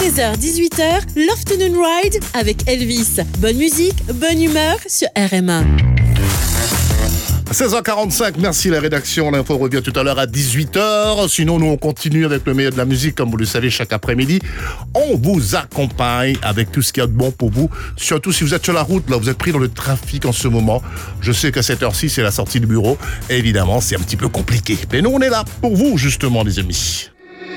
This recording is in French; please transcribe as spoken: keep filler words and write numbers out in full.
seize heures dix-huit heures, l'Afternoon Ride avec Elvis. Bonne musique, bonne humeur sur R M A. seize heures quarante-cinq, merci la rédaction. L'info revient tout à l'heure à dix-huit heures. Sinon, nous, on continue avec le meilleur de la musique, comme vous le savez, chaque après-midi. On vous accompagne avec tout ce qu'il y a de bon pour vous. Surtout si vous êtes sur la route, là, vous êtes pris dans le trafic en ce moment. Je sais qu'à cette heure-ci, c'est la sortie du bureau. Et évidemment, c'est un petit peu compliqué. Mais nous, on est là pour vous, justement, les amis.